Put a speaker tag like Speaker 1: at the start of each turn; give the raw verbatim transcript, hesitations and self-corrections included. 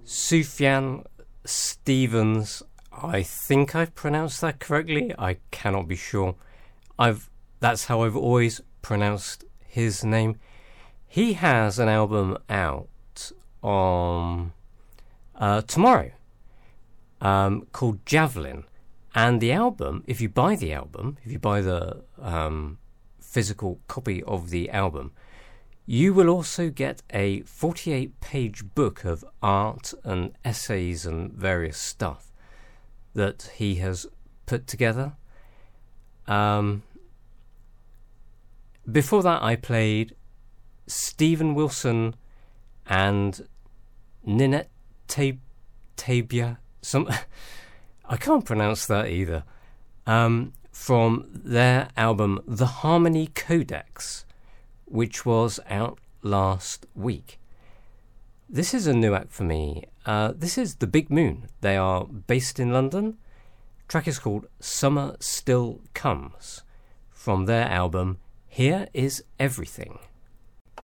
Speaker 1: Sufjan Stevens, I think I've pronounced that correctly. I cannot be sure. I've that's how I've always pronounced his name. He has an album out on uh, tomorrow um, called Javelin. And the album, if you buy the album, if you buy the um, physical copy of the album, you will also get a forty-eight page book of art and essays and various stuff that he has put together. Um, before that, I played Stephen Wilson and Ninette Tab- Tabia. Some I can't pronounce that either. Um, from their album The Harmony Codex, which was out last week. This is a new act for me. Uh, this is The Big Moon. They are based in London. The track is called Summer Still Comes, from their album Here Is Everything.